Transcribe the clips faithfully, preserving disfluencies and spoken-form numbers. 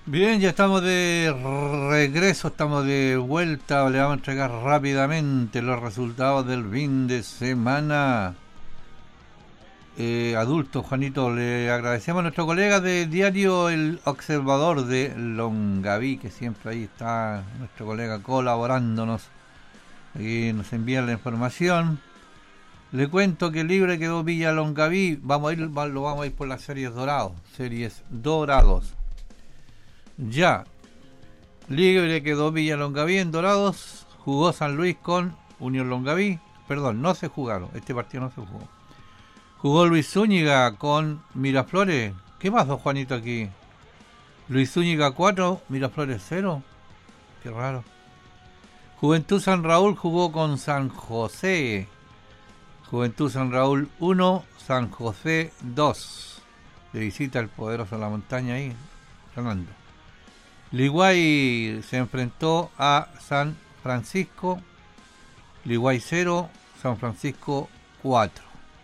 Bien, ya estamos de regreso, estamos de vuelta. Le vamos a entregar rápidamente los resultados del fin de semana. Eh, adulto, Juanito, le agradecemos a nuestro colega de diario El Observador de Longaví, que siempre ahí está nuestro colega colaborándonos y nos envía la información. Le cuento que libre quedó Villa Longaví. Vamos a ir, lo vamos a ir por las series dorados, series dorados. Ya, libre quedó Villa Longaví en Dorados. Jugó San Luis con Unión Longaví. Perdón, no se jugaron. Este partido no se jugó. Jugó Luis Zúñiga con Miraflores. ¿Qué pasó, Juanito, aquí? Luis Zúñiga cuatro, Miraflores cero. Qué raro. Juventud San Raúl jugó con San José. Juventud San Raúl uno, San José dos. De visita el poderoso de la montaña ahí, sonando. Liguay se enfrentó a San Francisco. Liguay cero, San Francisco cuatro.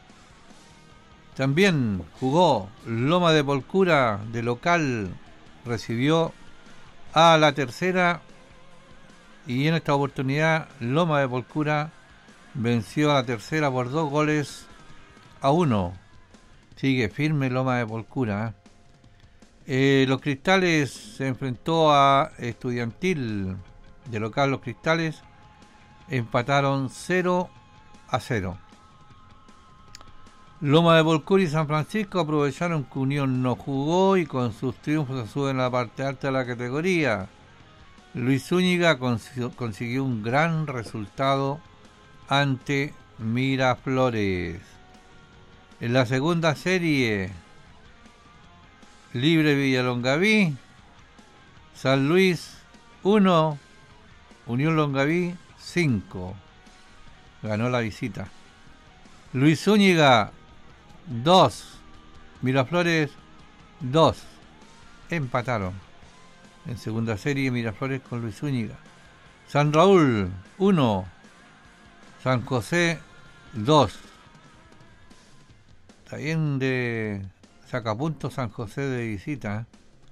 También jugó Loma de Polcura de local. Recibió a La Tercera. Y en esta oportunidad Loma de Polcura venció a La Tercera por dos goles a uno. Sigue firme Loma de Polcura, ¿eh? Eh, los Cristales se enfrentó a Estudiantil de local. Los Cristales empataron cero a cero. Loma de Polcura y San Francisco aprovecharon que Unión no jugó y con sus triunfos se suben a la parte alta de la categoría. Luis Zúñiga consiguió, consiguió un gran resultado ante Miraflores. En la segunda serie, libre Villa Longaví, San Luis uno, Unión Longaví cinco. Ganó la visita. Luis Zúñiga dos, Miraflores dos. Empataron. En segunda serie, Miraflores con Luis Zúñiga. San Raúl uno, San José dos. Está bien de sacapuntos San José de visita.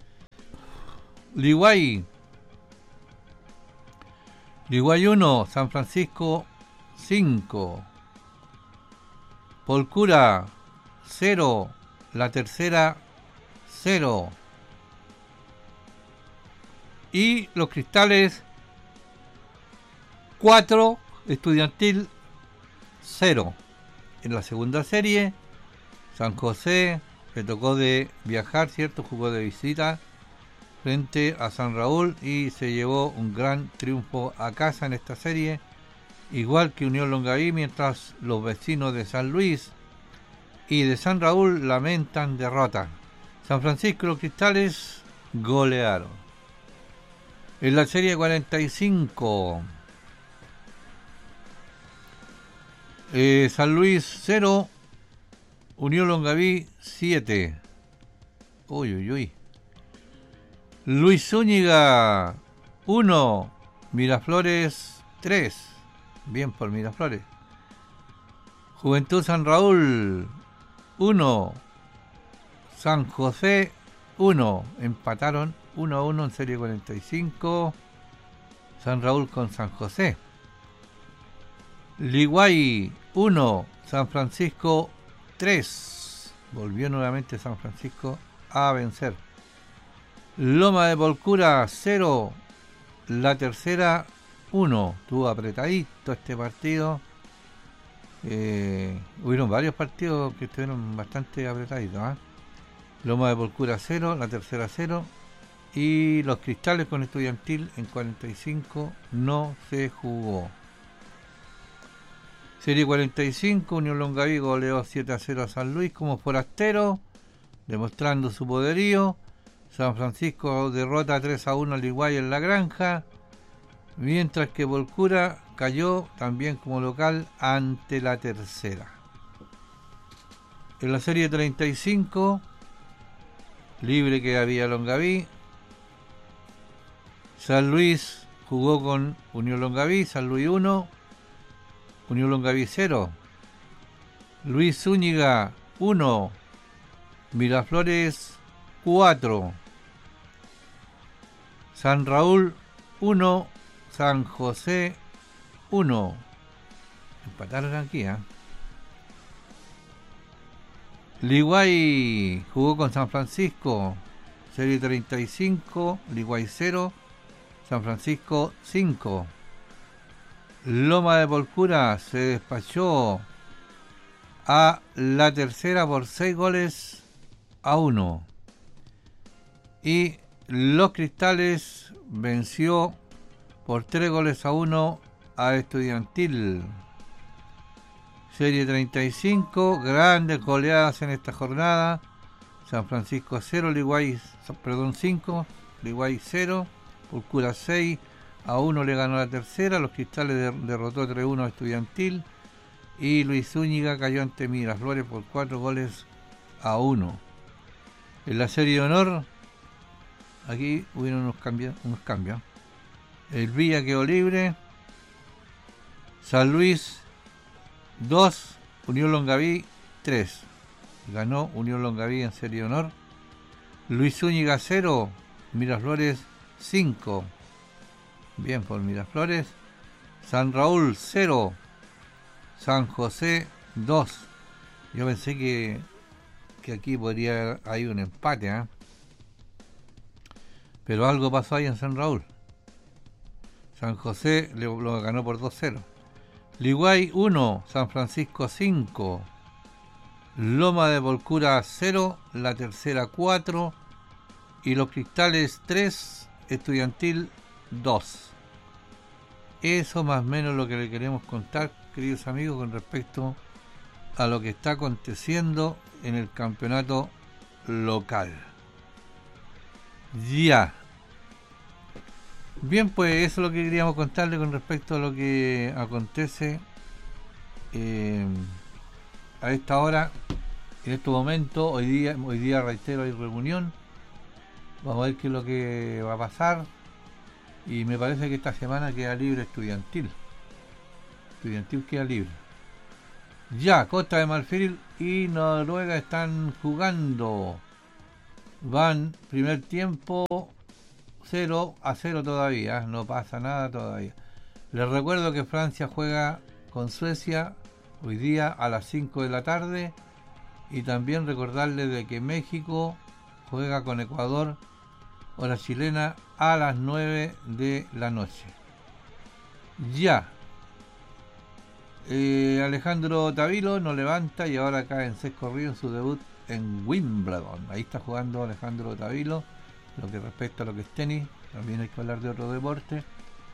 Liguay. Liguay uno, San Francisco cinco. Polcura cero, La Tercera cero. Y los Cristales cuatro, Estudiantil cero. En la segunda serie, San José le tocó de viajar, ¿cierto? Jugó de visita frente a San Raúl y se llevó un gran triunfo a casa en esta serie, igual que Unión Longaví, mientras los vecinos de San Luis y de San Raúl lamentan derrota. San Francisco y los Cristales golearon. En la serie cuarenta y cinco, eh, San Luis cero, Unión Longaví siete. Uy, uy, uy. Luis Zúñiga uno, Miraflores tres. Bien por Miraflores. Juventud San Raúl uno, San José uno. Empataron uno a uno en serie cuarenta y cinco. San Raúl con San José. Liguay uno, San Francisco tres. Volvió nuevamente San Francisco a vencer. Loma de Polcura cero, La Tercera uno. Estuvo apretadito este partido. Eh, hubieron varios partidos que estuvieron bastante apretaditos, ¿eh? Loma de Polcura cero, La Tercera cero. Y los Cristales con Estudiantil en cuarenta y cinco no se jugó. Serie cuarenta y cinco, Unión Longaví goleó siete a cero a San Luis como forastero, demostrando su poderío. San Francisco derrota tres a uno al Liguay en La Granja, mientras que Polcura cayó también como local ante La Tercera. En la serie treinta y cinco, libre que había Longaví. San Luis jugó con Unión Longaví, San Luis uno, Unión Longaví cero. Luis Zúñiga uno, Miraflores cuatro. San Raúl uno, San José uno. Empataron aquí, ¿eh? Liguay jugó con San Francisco, serie treinta y cinco, Liguay cero, San Francisco cinco. Loma de Polcura se despachó a la tercera por seis goles a uno. Y Los Cristales venció por tres goles a uno a Estudiantil. Serie treinta y cinco, grandes goleadas en esta jornada. San Francisco cero, Liguay, perdón, cinco, Liguay cero, Polcura seis, a uno le ganó la tercera. Los Cristales de, derrotó tres uno a Estudiantil. Y Luis Zúñiga cayó ante Miraflores por cuatro goles a uno. En la serie de honor, aquí hubieron unos cambios, unos cambios. El Villa quedó libre. San Luis dos, Unión Longaví tres. Ganó Unión Longaví en serie de honor. Luis Zúñiga cero, Miraflores cinco. Bien por Miraflores. San Raúl cero, San José dos. Yo pensé que, que aquí podría haber un empate, ¿eh? Pero algo pasó ahí en San Raúl. San José le, lo ganó por dos cero. Liguay uno, San Francisco cinco. Loma de Polcura cero, la tercera cuatro. Y Los Cristales tres, Estudiantil dos. Eso más o menos lo que le queremos contar, queridos amigos, con respecto a lo que está aconteciendo en el campeonato local. Ya. Bien, pues eso es lo que queríamos contarle con respecto a lo que acontece eh, a esta hora, en este momento. Hoy día, hoy día reitero, hay reunión. Vamos a ver qué es lo que va a pasar. Y me parece que esta semana queda libre Estudiantil. Estudiantil queda libre. Ya, Costa de Marfil y Noruega están jugando. Van primer tiempo cero a cero todavía, no pasa nada todavía. Les recuerdo que Francia juega con Suecia hoy día a las cinco de la tarde. Y también recordarles de que México juega con Ecuador, hora chilena, a las nueve de la noche. Ya. Eh, Alejandro Tavilo no levanta y ahora cae en seis corridos en su debut en Wimbledon. Ahí está jugando Alejandro Tavilo. Lo que respecta a lo que es tenis, también hay que hablar de otro deporte.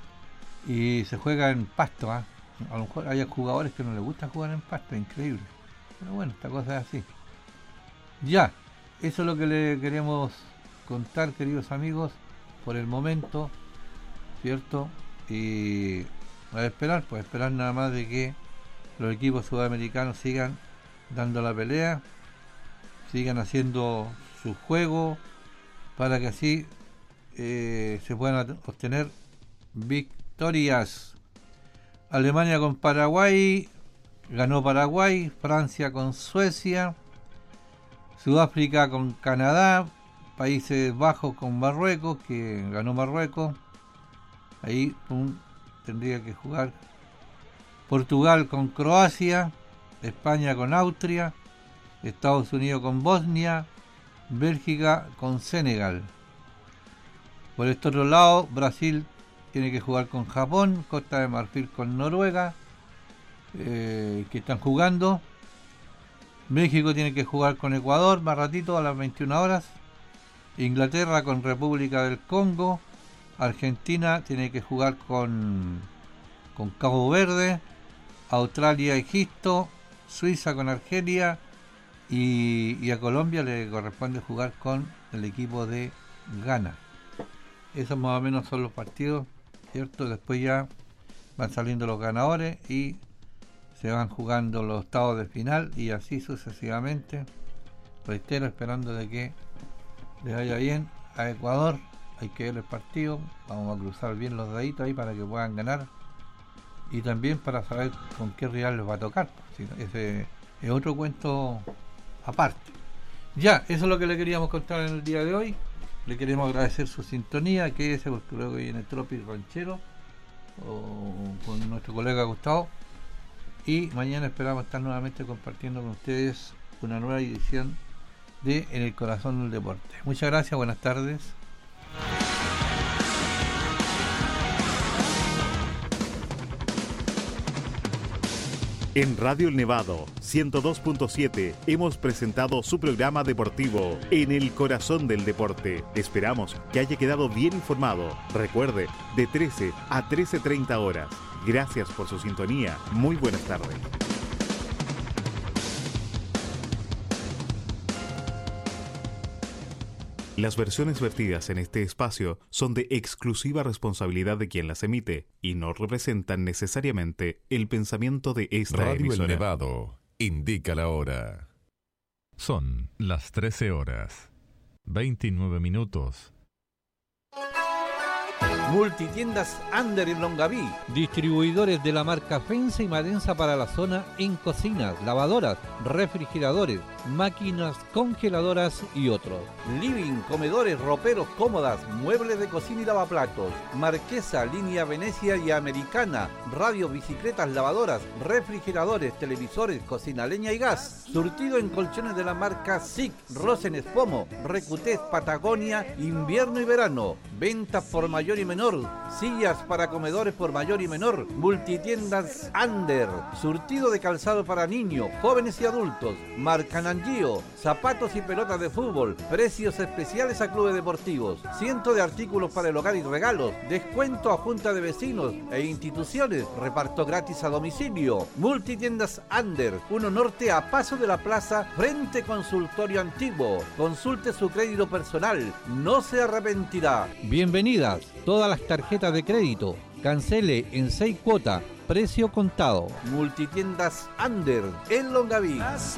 Y se juega en pasto, ¿eh? A lo mejor hay jugadores que no les gusta jugar en pasto, es increíble. Pero bueno, esta cosa es así. Ya, eso es lo que le queremos contar, queridos amigos, por el momento, ¿cierto? Y a esperar, pues esperar nada más de que los equipos sudamericanos sigan dando la pelea, sigan haciendo su juego, para que así eh, se puedan obtener victorias. Alemania con Paraguay, ganó Paraguay. Francia con Suecia, Sudáfrica con Canadá, Países Bajos con Marruecos, que ganó Marruecos. Ahí pum, tendría que jugar Portugal con Croacia, España con Austria, Estados Unidos con Bosnia, Bélgica con Senegal. Por este otro lado, Brasil tiene que jugar con Japón, Costa de Marfil con Noruega, eh, que están jugando. México tiene que jugar con Ecuador más ratito a las veintiuna horas. Inglaterra con República del Congo. Argentina tiene que jugar con, con Cabo Verde. Australia, Egipto. Suiza con Argelia. Y, y a Colombia le corresponde jugar con el equipo de Ghana. Esos más o menos son los partidos, ¿cierto? Después ya van saliendo los ganadores y se van jugando los octavos de final y así sucesivamente. Reitero, esperando de que les vaya bien a Ecuador. Hay que ver el partido, vamos a cruzar bien los deditos ahí para que puedan ganar y también para saber con qué rival les va a tocar. Ese es otro cuento aparte. Ya, eso es lo que le queríamos contar en el día de hoy. Le queremos agradecer su sintonía, quédese porque luego viene Tropic Ranchero o con nuestro colega Gustavo. Y mañana esperamos estar nuevamente compartiendo con ustedes una nueva edición de En el Corazón del Deporte. Muchas gracias, buenas tardes. En Radio El Nevado ciento dos punto siete hemos presentado su programa deportivo En el Corazón del Deporte. Esperamos que haya quedado bien informado. Recuerde, de trece a trece treinta horas. Gracias por su sintonía. Muy buenas tardes. Las versiones vertidas en este espacio son de exclusiva responsabilidad de quien las emite y no representan necesariamente el pensamiento de esta Radio emisora. El Nevado indica la hora. Son las trece horas, veintinueve minutos. Multitiendas Under en Longaví, distribuidores de la marca Fensa y Madensa para la zona en cocinas, lavadoras, refrigeradores, máquinas congeladoras y otros. Living, comedores, roperos, cómodas, muebles de cocina y lavaplatos. Marquesa, línea Venecia y Americana, radio, bicicletas, lavadoras, refrigeradores, televisores, cocina leña y gas. Surtido en colchones de la marca S I C, Rosen Espomo, Recutés, Patagonia, invierno y verano. Ventas por mayor y menor, sillas para comedores por mayor y menor. Multitiendas Under, surtido de calzado para niños, jóvenes y adultos. Marca Nangio, zapatos y pelotas de fútbol, precios especiales a clubes deportivos, cientos de artículos para el hogar y regalos, descuento a junta de vecinos e instituciones, reparto gratis a domicilio. Multitiendas Under, uno norte a paso de la plaza, frente consultorio antiguo. Consulte su crédito personal, no se arrepentirá. Bienvenidas todas las tarjetas de crédito. Cancele en seis cuotas, precio contado. Multitiendas Under en Longaví.